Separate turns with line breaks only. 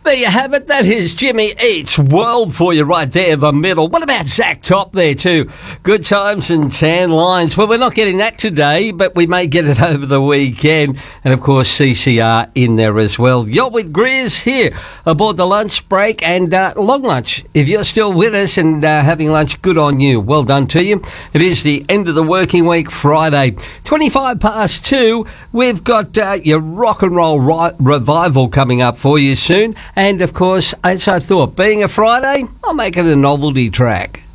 There you have it. That is Jimmy Eats World for you right there in the middle. What about Zach Top there too? Good times and tan lines. Well, we're not getting that today, but we may get it over the weekend. And, of course, CCR in there as well. You're with Greers here aboard the lunch break and long lunch. If you're still with us and having lunch, good on you. Well done to you. It is the end of the working week, Friday. 2. We've got your rock and roll revival coming up for you soon. And, of course, as I thought, being a Friday, I'll make it a novelty track.